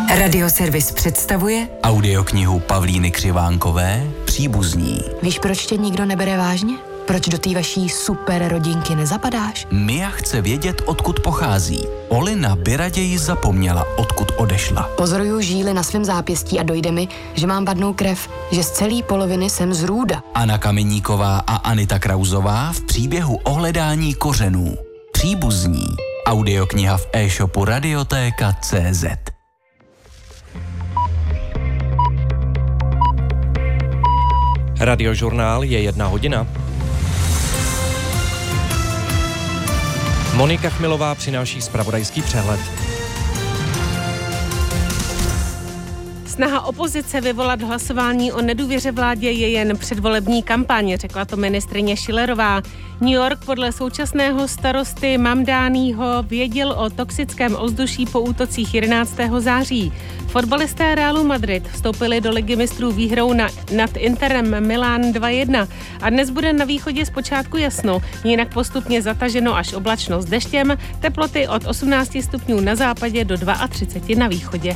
Radioservis představuje audioknihu Pavlíny Křivánkové Příbuzní. Víš, proč tě nikdo nebere vážně? Proč do té vaší super rodinky nezapadáš? Mia chce vědět, odkud pochází. Olina by raději zapomněla, odkud odešla. Pozoruju žíly na svém zápěstí a dojde mi, že mám vadnou krev, že z celé poloviny jsem z Růda. Anna Kameníková a Anita Krauzová v příběhu o hledání kořenů. Příbuzní. Audiokniha v e-shopu Radioteka.cz. Radiožurnál je 1 hodina. Monika Chmilová přináší zpravodajský přehled. Snaha opozice vyvolat hlasování o nedůvěře vládě je jen předvolební kampaň, řekla to ministryně Schillerová. New York podle současného starosty Mamdaniho věděl o toxickém ovzduší po útocích 11. září. Fotbalisté Realu Madrid vstoupili do Ligy mistrů výhrou nad Interem Milán 2-1 a dnes bude na východě zpočátku jasno, jinak postupně zataženo až oblačno s deštěm, teploty od 18 stupňů na západě do 32 na východě.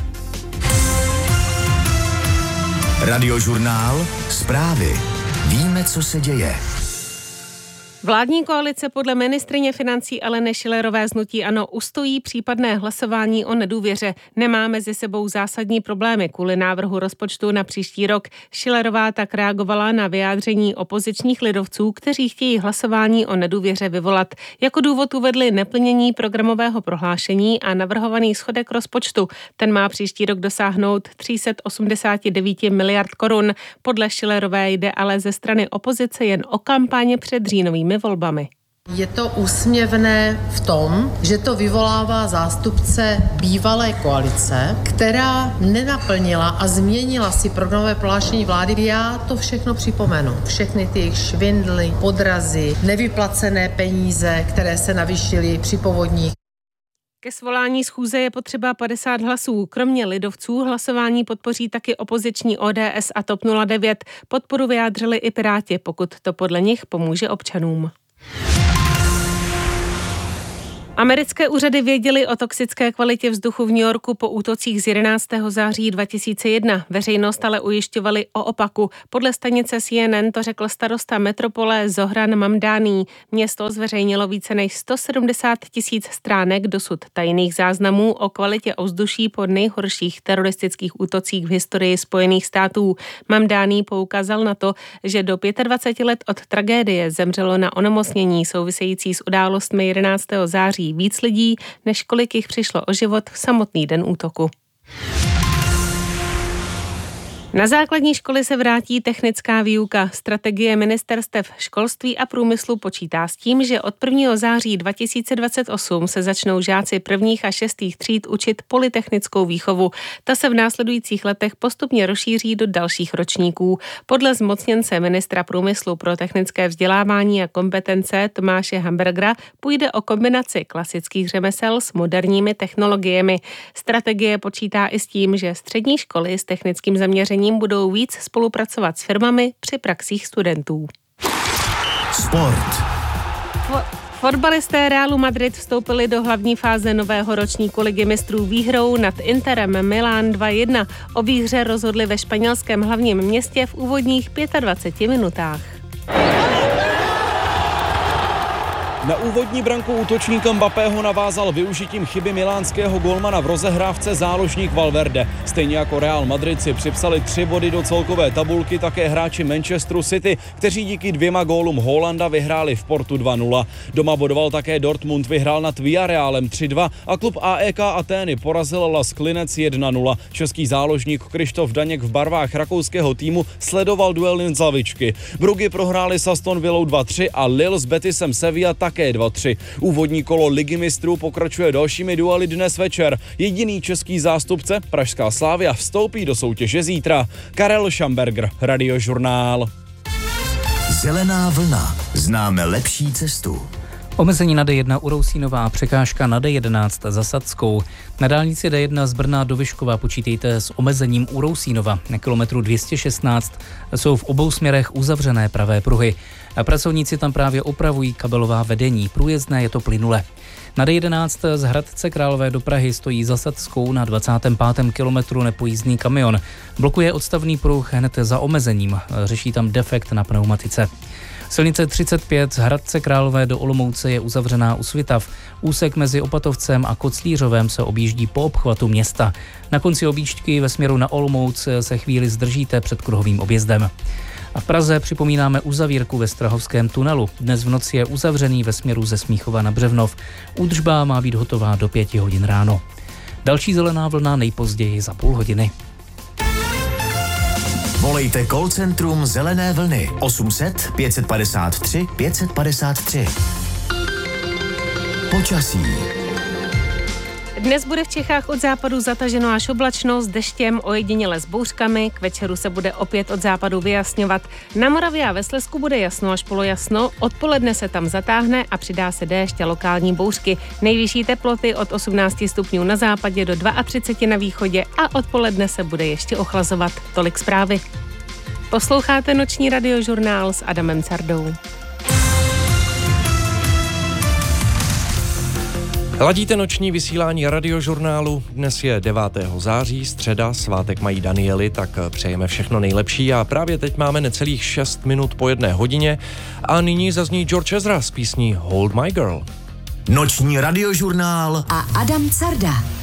Radiožurnál, zprávy. Víme, co se děje. Vládní koalice podle ministryně financí Aleny Schillerové z hnutí ANO ustojí případné hlasování o nedůvěře. Nemá mezi sebou zásadní problémy kvůli návrhu rozpočtu na příští rok. Schillerová tak reagovala na vyjádření opozičních lidovců, kteří chtějí hlasování o nedůvěře vyvolat. Jako důvod uvedli neplnění programového prohlášení a navrhovaný schodek rozpočtu. Ten má příští rok dosáhnout 389 miliard korun. Podle Schillerové jde ale ze strany opozice jen o kampaň před říjnovými volbami. Je to úsměvné v tom, že to vyvolává zástupce bývalé koalice, která nenaplnila a změnila si programové prohlášení vlády. Já to všechno připomenu. Všechny ty jejich švindly, podrazy, nevyplacené peníze, které se navýšily při povodních. Ke svolání schůze je potřeba 50 hlasů. Kromě lidovců hlasování podpoří taky opoziční ODS a TOP 09. Podporu vyjádřili i Piráti, pokud to podle nich pomůže občanům. Americké úřady věděly o toxické kvalitě vzduchu v New Yorku po útocích z 11. září 2001. Veřejnost ale ujišťovali o opaku. Podle stanice CNN to řekl starosta metropole Zohran Mamdani. Město zveřejnilo více než 170 000 stránek dosud tajných záznamů o kvalitě ovzduší po nejhorších teroristických útocích v historii Spojených států. Mamdani poukázal na to, že do 25 let od tragédie zemřelo na onemocnění související s událostmi 11. září víc lidí, než kolik jich přišlo o život v samotný den útoku. Na základní školy se vrátí technická výuka. Strategie ministerstev školství a průmyslu počítá s tím, že od 1. září 2028 se začnou žáci 1. a 6. tříd učit polytechnickou výchovu. Ta se v následujících letech postupně rozšíří do dalších ročníků. Podle zmocněnce ministra průmyslu pro technické vzdělávání a kompetence Tomáše Hamburgera půjde o kombinaci klasických řemesel s moderními technologiemi. Strategie počítá i s tím, že střední školy s technickým zaměřením budou víc spolupracovat s firmami při praxích studentů. Sport. Fotbalisté Realu Madrid vstoupili do hlavní fáze nového ročníku Ligy mistrů výhrou nad Interem Milán 2-1. O výhře rozhodli ve španělském hlavním městě v úvodních 25 minutách. Na úvodní branku útočníka Mbappého navázal využitím chyby milánského golmana v rozehrávce záložník Valverde. Stejně jako Real Madrid si připsali 3 body do celkové tabulky také hráči Manchesteru City, kteří díky 2 gólům Haalanda vyhráli v Portu 2-0. Doma bodoval také Dortmund, vyhrál nad Villarrealem 3-2 a klub AEK Atény porazil Las Klinec 1-0. Český záložník Krištof Daněk v barvách rakouského týmu sledoval duel z lavičky. Bruggy prohráli s Aston Villou 2-3 a Lille s Betisem Sevilla také 2-3. Úvodní kolo Ligy mistrů pokračuje dalšími duely dnes večer. Jediný český zástupce, pražská Slavia, vstoupí do soutěže zítra. Karel Schamberger, Radiožurnál. Zelená vlna. Známe lepší cestu. Omezení na D1 u Rousínova, překážka na D11 za Sadskou. Na dálnici D1 z Brna do Vyškova počítejte s omezením u Rousínova. Na kilometru 216 jsou v obou směrech uzavřené pravé pruhy. A pracovníci tam právě opravují kabelová vedení. Průjezdné je to plynule. Na D11 z Hradce Králové do Prahy stojí za Sadskou na 25. kilometru nepojízdný kamion. Blokuje odstavný pruh hned za omezením. Řeší tam defekt na pneumatice. Silnice 35 z Hradce Králové do Olomouce je uzavřená u Svitav. Úsek mezi Opatovcem a Koclířovem se objíždí po obchvatu města. Na konci objížďky ve směru na Olomouc se chvíli zdržíte před kruhovým objezdem. A v Praze připomínáme uzavírku ve Strahovském tunelu. Dnes v noci je uzavřený ve směru ze Smíchova na Břevnov. Údržba má být hotová do 5 hodin ráno. Další zelená vlna nejpozději za půl hodiny. Volejte call centrum Zelené vlny 800 553 553. Počasí. Dnes bude v Čechách od západu zataženo až oblačno s deštěm, ojediněle s bouřkami. K večeru se bude opět od západu vyjasňovat. Na Moravě a ve Slezsku bude jasno až polojasno. Odpoledne se tam zatáhne a přidá se déšť a lokální bouřky. Nejvyšší teploty od 18 stupňů na západě do 32 na východě a odpoledne se bude ještě ochlazovat. Tolik zprávy. Posloucháte noční radiožurnál s Adamem Cardou. Ladíte noční vysílání radiožurnálu. Dnes je 9. září, středa, svátek mají Danieli, tak přejeme všechno nejlepší a právě teď máme necelých 6 minut po 1 hodině a nyní zazní George Ezra s písní Hold My Girl. Noční radiožurnál a Adam Carda.